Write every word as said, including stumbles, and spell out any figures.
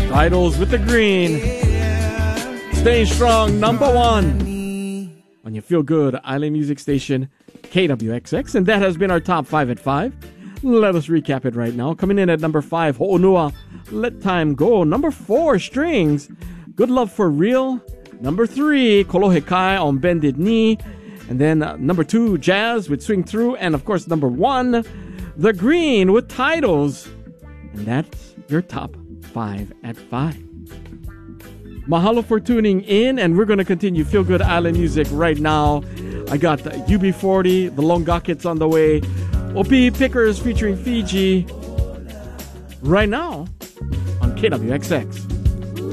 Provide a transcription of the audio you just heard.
Titles with the green. Staying strong, number one on your feel good island music station, K W X X. And that has been our top five at five. Let us recap it right now. Coming in at number five, Ho'onua, Let Time Go. Number four, Strings, Good Love for Real. Number three, Kolohe on Bended Knee. And then uh, number two, Jazz with Swing Through. And of course, number one, The Green with Titles. And that's your top five at five. Mahalo for tuning in, and we're going to continue Feel Good Island music right now. I got the U B forty, the Longakits on the way, O P Pickers featuring Fiji, right now on K W X X.